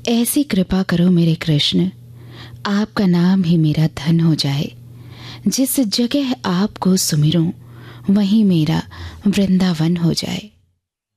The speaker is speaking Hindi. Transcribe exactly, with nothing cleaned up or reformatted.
ऐसी कृपा करो मेरे कृष्ण, आपका नाम ही मेरा धन हो जाए। जिस जगह आपको सुमिरूं, वहीं मेरा वृंदावन हो जाए।